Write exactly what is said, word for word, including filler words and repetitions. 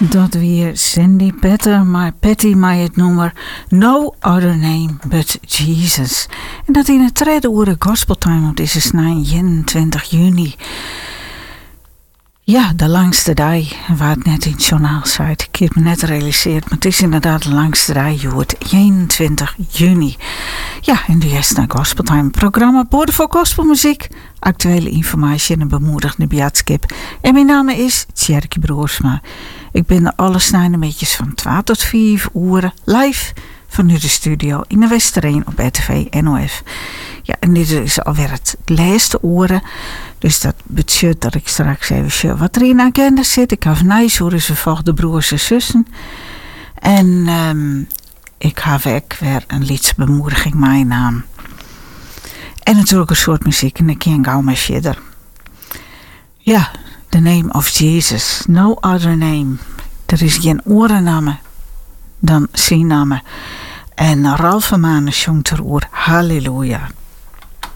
Dat weer Cindy Petter, maar Patty mij het nummer No Other Name But Jesus. En dat in het tweede uur Gospeltime op deze snij eenentwintig juni. Ja, de langste dag, waar het net in het journaal zei. Ik heb me net gerealiseerd, maar het is inderdaad de langste dag, joh, eenentwintig juni. Ja, en de eerste naar Gospeltime programma, borden voor gospelmuziek, actuele informatie en een bemoedigende biatskip. En mijn naam is Tjerke Broersma. Ik ben de alle snijden metjes van twaalf tot vier uur live vanuit de studio in de Westereen op R T V N O F. Ja, en dit is alweer het laatste uur. Dus dat betekent dat ik straks even wat er in de agenda zit. Ik ga vanuit hoe ze volgen de broers en zussen. En um, ik ga ook weer een liedbemoediging mijn naam. En natuurlijk een soort muziek en ik kan gauw maar verder. Ja, the name of Jesus. No other name. Er is geen orennaam dan zijn naam. En Ralph Manen zongt erover. Halleluja.